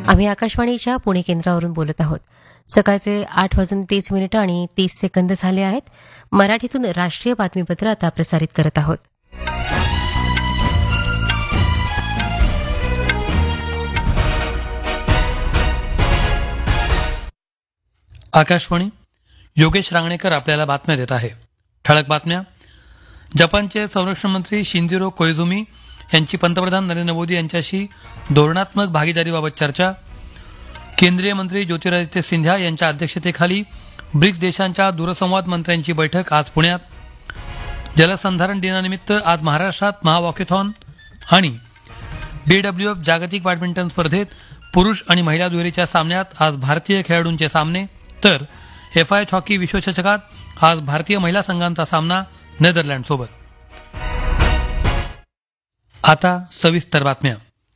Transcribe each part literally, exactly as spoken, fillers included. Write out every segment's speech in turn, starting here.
आम्ही आकाशवाणीच्या पुणे केंद्रावरून बोलत आहोत. सकाळचे आठ वाजून तीस मिनिटं आणि तीस सेकंद झाले आहेत. मराठीतून राष्ट्रीय बातमीपत्र आता प्रसारित करत आहोत. आकाशवाणी. योगेश रांगणेकर आपल्याला बातम्या देत आहे. ठळक बातम्या. जपानचे संरक्षण मंत्री शिंजिरो कोइझुमी यांची पंतप्रधान नरेंद्र मोदी यांच्याशी धोरणात्मक भागीदारीबाबत चर्चा. केंद्रीय मंत्री ज्योतिरादित्य सिंधिया यांच्या अध्यक्षतेखाली ब्रिक्स देशांच्या दूरसंवाद मंत्र्यांची बैठक आज पुण्यात. जलसंधारण दिनानिमित्त आज महाराष्ट्रात महावॉकेथॉन आणि बीडब्ल्यूएफ जागतिक बॅडमिंटन स्पर्धेत पुरुष आणि महिला दुहेरीच्या सामन्यात आज भारतीय खेळाडूंचे सामने, तर एफआयएच हॉकी विश्वचषकात आज भारतीय महिला संघांचा सामना नेदरलँडसोबत. आता सविस्तर बातम्या.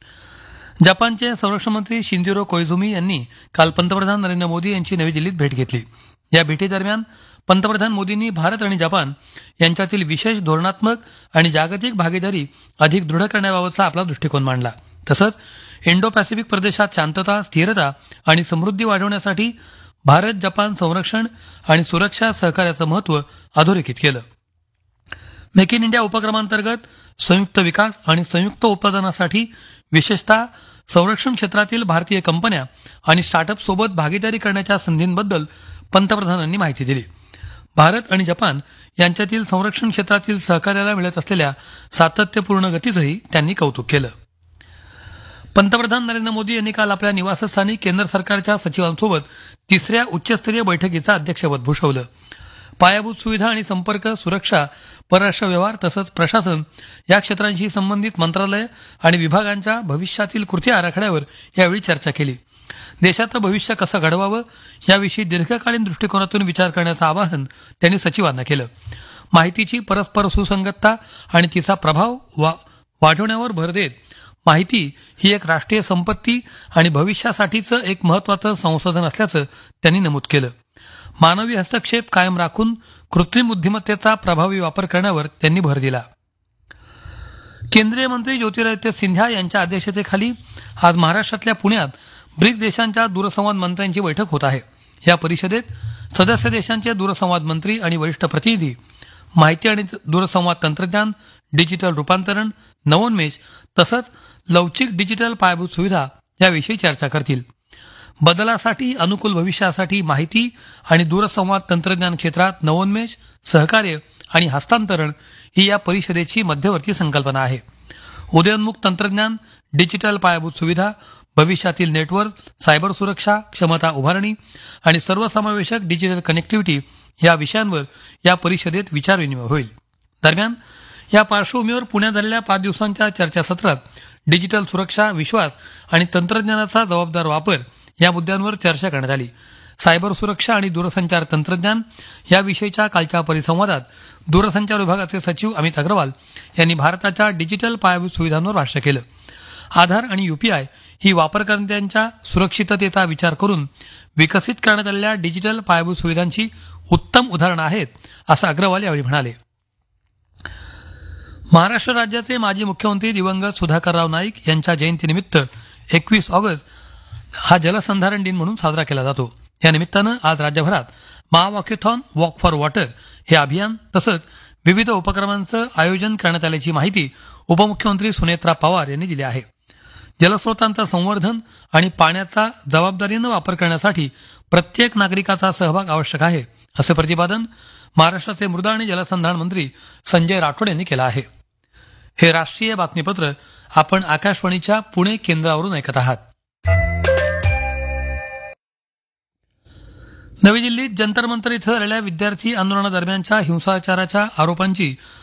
जपानचे संरक्षण मंत्री शिंजिरो कोइझुमी यांनी काल पंतप्रधान नरेंद्र मोदी यांची नवी दिल्लीत भेट घेतली. या भेटीदरम्यान पंतप्रधान मोदींनी भारत आणि जपान यांच्यातील विशेष धोरणात्मक आणि जागतिक भागीदारी अधिक दृढ करण्याबाबतचा आपला दृष्टिकोन मांडला. तसंच इंडो पॅसिफिक प्रदेशात शांतता, स्थिरता आणि समृद्धी वाढवण्यासाठी भारत जपान संरक्षण आणि सुरक्षा सहकार्याचं महत्त्व अधोरेखित केलं. मेक इन इंडिया उपक्रमांतर्गत संयुक्त विकास आणि संयुक्त उत्पादनासाठी विशेषतः संरक्षण क्षेत्रातील भारतीय कंपन्या आणि स्टार्टअप सोबत भागीदारी करण्याच्या संधींबद्दल पंतप्रधानांनी माहिती दिली. भारत आणि जपान यांच्यातील संरक्षण क्षेत्रातील सहकार्याला मिळत असलेल्या सातत्यपूर्ण गतीचंही त्यांनी कौतुक केलं. पंतप्रधान नरेंद्र मोदी यांनी काल आपल्या निवासस्थानी केंद्र सरकारच्या सचिवांसोबत तिसऱ्या उच्चस्तरीय बैठकीचं अध्यक्षपद भूषवलं. पायाभूत सुविधा आणि संपर्क, सुरक्षा, परराष्ट्र व्यवहार तसंच प्रशासन या क्षेत्रांशी संबंधित मंत्रालय आणि विभागांच्या भविष्यातील कृती आराखड्यावर यावेळी चर्चा केली. देशाचं भविष्य कसं घडवावं याविषयी दीर्घकालीन दृष्टिकोनातून विचार करण्याचं आवाहन त्यांनी सचिवांना केलं. माहितीची परस्पर सुसंगतता आणि तिचा प्रभाव वा वाढवण्यावर भर देत माहिती ही एक राष्ट्रीय संपत्ती आणि भविष्यासाठीचं एक महत्त्वाचं संशोधन असल्याचं त्यांनी नमूद केलं. मानवी हस्तक्षेप कायम राखून कृत्रिम बुद्धिमत्तेचा प्रभावी वापर करण्यावर त्यांनी भर दिला. केंद्रीय मंत्री ज्योतिरादित्य सिंधिया यांच्या अध्यक्षतेखाली आज महाराष्ट्रातल्या पुण्यात ब्रिक्स देशांच्या दूरसंवाद मंत्र्यांची बैठक होत आहे. या परिषदेत सदस्य देशांचे दूरसंवाद मंत्री आणि वरिष्ठ प्रतिनिधी माहिती आणि दूरसंवाद तंत्रज्ञान, डिजिटल रूपांतरण, नवोन्मेष तसंच लवचिक डिजिटल पायाभूत सुविधा याविषयी चर्चा करतील. बदलासाठी अनुकूल भविष्यासाठी माहिती आणि दूरसंवाद तंत्रज्ञान क्षेत्रात नवोन्मेष, सहकार्य आणि हस्तांतरण ही या परिषदेची मध्यवर्ती संकल्पना आहे. उदयोन्मुख तंत्रज्ञान, डिजिटल पायाभूत सुविधा, भविष्यातील नेटवर्क, सायबर सुरक्षा, क्षमता उभारणी आणि सर्वसमावेशक डिजिटल कनेक्टिव्हिटी या विषयांवर या परिषदेत विचारविनिमय होईल. दरम्यान या पार्श्वभूमीवर पुण्यात झालेल्या पाच दिवसांच्या चर्चासत्रात डिजिटल सुरक्षा, विश्वास आणि तंत्रज्ञानाचा जबाबदार वापर या मुद्द्यांवर चर्चा करण्यात आली. सायबर सुरक्षा आणि दूरसंचार तंत्रज्ञान याविषयीच्या कालच्या परिसंवादात दूरसंचार विभागाचे सचिव अमित अग्रवाल यांनी भारताच्या डिजिटल पायाभूत सुविधांवर भाष्य केलं. आधार आणि यूपीआय ही वापरकर्त्यांच्या सुरक्षिततेचा विचार करून विकसित करण्यात आलेल्या डिजिटल पायाभूत सुविधांची उत्तम उदाहरणं आहेत, असं अग्रवाल यावेळी म्हणाले. महाराष्ट्र राज्याचे माजी मुख्यमंत्री दिवंगत सुधाकरराव नाईक यांच्या जयंतीनिमित्त एकवीस ऑगस्ट हा जलसंधारण दिन म्हणून साजरा केला जातो. या निमित्तानं आज राज्यभरात महावॉकेथॉन, वॉक फॉर वॉटर हे अभियान तसंच विविध उपक्रमांचं आयोजन करण्यात आल्याची माहिती उपमुख्यमंत्री सुनेत्रा पवार यांनी दिली आहे. जलस्रोतांचं संवर्धन आणि पाण्याचा जबाबदारीनं वापर करण्यासाठी प्रत्येक नागरिकाचा सहभाग आवश्यक आहे, असं प्रतिपादन महाराष्ट्राचे मृदा आणि जलसंधारण मंत्री संजय राठोड यांनी केलं आहे. हे राष्ट्रीय बातमीपत्र आपण आकाशवाणीच्या पुणे केंद्रावरून ऐकत आहात. नवी दिल्लीत जंतर मंतर इथं झालेल्या विद्यार्थी आंदोलनादरम्यानच्या हिंसाचाराच्या आरोपांची